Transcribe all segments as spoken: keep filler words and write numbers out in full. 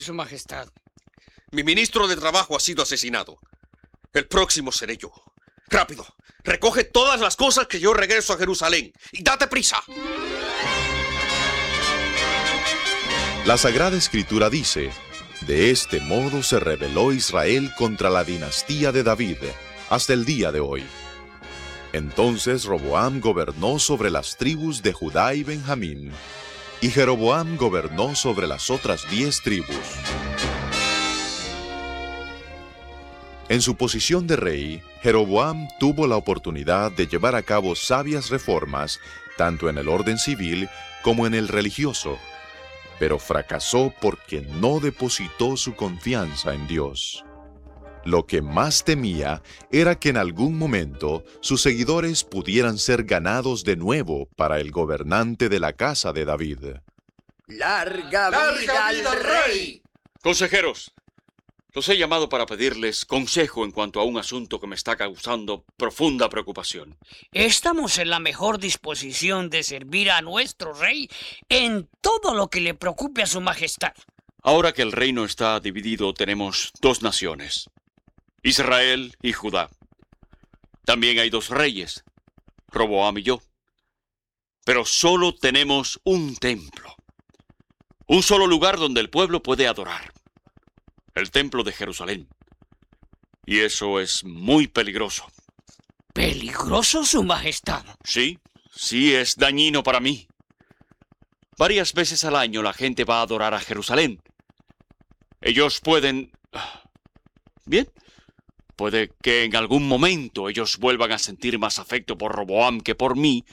Su Majestad. Mi ministro de Trabajo ha sido asesinado. El próximo seré yo. Rápido, recoge todas las cosas que yo regreso a Jerusalén. Y date prisa. La Sagrada Escritura dice: de este modo se rebeló Israel contra la dinastía de David, hasta el día de hoy. Entonces Roboam gobernó sobre las tribus de Judá y Benjamín, y Jeroboam gobernó sobre las otras diez tribus. En su posición de rey, Jeroboam tuvo la oportunidad de llevar a cabo sabias reformas, tanto en el orden civil como en el religioso, pero fracasó porque no depositó su confianza en Dios. Lo que más temía era que en algún momento sus seguidores pudieran ser ganados de nuevo para el gobernante de la casa de David. ¡Larga, ¡Larga vida, vida al al rey! Consejeros, los he llamado para pedirles consejo en cuanto a un asunto que me está causando profunda preocupación. Estamos en la mejor disposición de servir a nuestro rey en todo lo que le preocupe a su majestad. Ahora que el reino está dividido, tenemos dos naciones, Israel y Judá. También hay dos reyes, Roboam y yo. Pero solo tenemos un templo, un solo lugar donde el pueblo puede adorar, el templo de Jerusalén. Y eso es muy peligroso. ¿Peligroso, su majestad? Sí, sí es dañino para mí. Varias veces al año la gente va a adorar a Jerusalén. Ellos pueden... Bien, puede que en algún momento ellos vuelvan a sentir más afecto por Roboam que por mí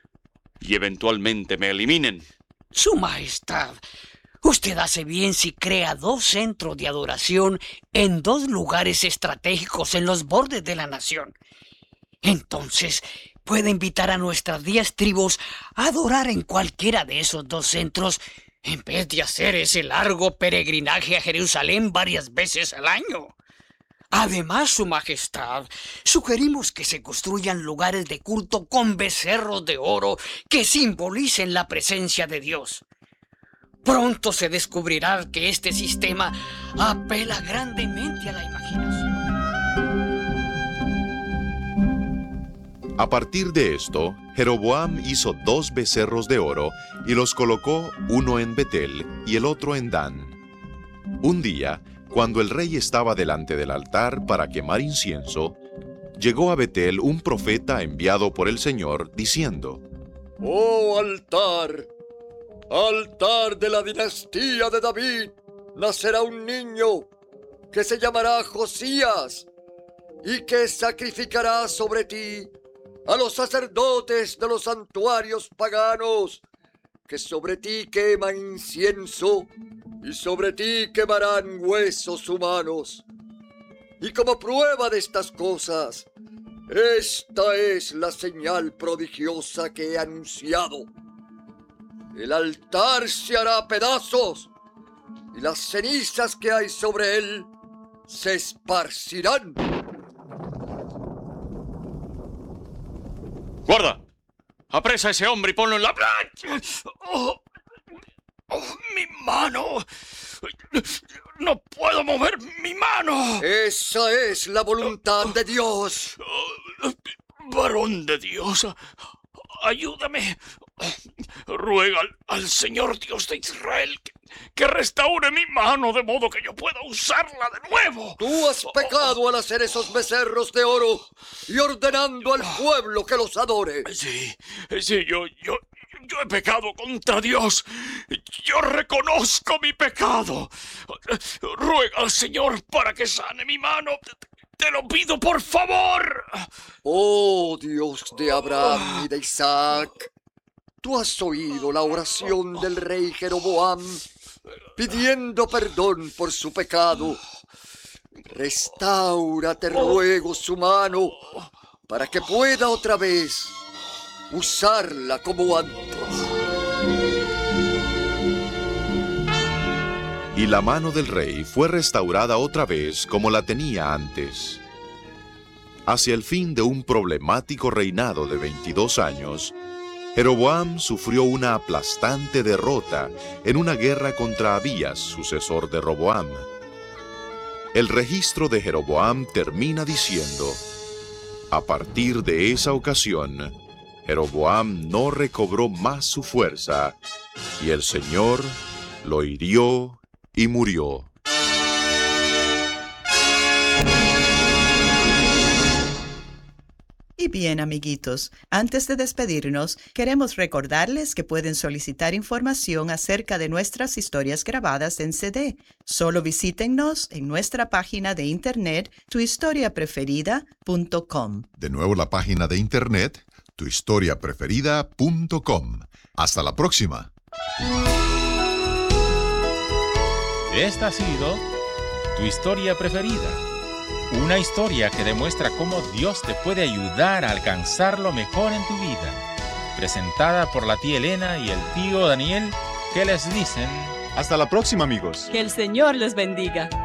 y eventualmente me eliminen. Su majestad, usted hace bien si crea dos centros de adoración en dos lugares estratégicos en los bordes de la nación. Entonces, puede invitar a nuestras diez tribus a adorar en cualquiera de esos dos centros en vez de hacer ese largo peregrinaje a Jerusalén varias veces al año. Además, su majestad, sugerimos que se construyan lugares de culto con becerros de oro que simbolicen la presencia de Dios. Pronto se descubrirá que este sistema apela grandemente a la imaginación. A partir de esto, Jeroboam hizo dos becerros de oro y los colocó uno en Betel y el otro en Dan. Un día, cuando el rey estaba delante del altar para quemar incienso, llegó a Betel un profeta enviado por el Señor, diciendo: ¡Oh altar! ¡Altar de la dinastía de David! Nacerá un niño que se llamará Josías y que sacrificará sobre ti a los sacerdotes de los santuarios paganos, que sobre ti queman incienso y sobre ti quemarán huesos humanos. Y como prueba de estas cosas, esta es la señal prodigiosa que he anunciado. El altar se hará pedazos y las cenizas que hay sobre él se esparcirán. ¡Guarda! ¡Apresa a ese hombre y ponlo en la plancha! ¡Oh! ¡Oh, mi mano! ¡No puedo mover mi mano! Esa es la voluntad de Dios. Varón de Dios, ayúdame. Ruega al, al Señor Dios de Israel que, que restaure mi mano de modo que yo pueda usarla de nuevo. Tú has pecado al hacer esos becerros de oro y ordenando al pueblo que los adore. Sí, sí, yo, yo, yo he pecado contra Dios. Yo reconozco mi pecado. Ruega al Señor para que sane mi mano. Te lo pido, por favor. Oh Dios de Abraham y de Isaac, tú has oído la oración del rey Jeroboam pidiendo perdón por su pecado. Restaura, te ruego, su mano para que pueda otra vez usarla como antes. Y la mano del rey fue restaurada otra vez como la tenía antes. Hacia el fin de un problemático reinado de veintidós años, Jeroboam sufrió una aplastante derrota en una guerra contra Abías, sucesor de Roboam. El registro de Jeroboam termina diciendo: a partir de esa ocasión, Jeroboam no recobró más su fuerza, y el Señor lo hirió y murió. Y bien, amiguitos, antes de despedirnos, queremos recordarles que pueden solicitar información acerca de nuestras historias grabadas en C D. Solo visítennos en nuestra página de internet tu historia preferida punto com. De nuevo la página de internet tu historia preferida punto com. Hasta la próxima. Esta ha sido tu historia preferida. Una historia que demuestra cómo Dios te puede ayudar a alcanzar lo mejor en tu vida. Presentada por la tía Elena y el tío Daniel, que les dicen: Hasta la próxima, amigos. Que el Señor les bendiga.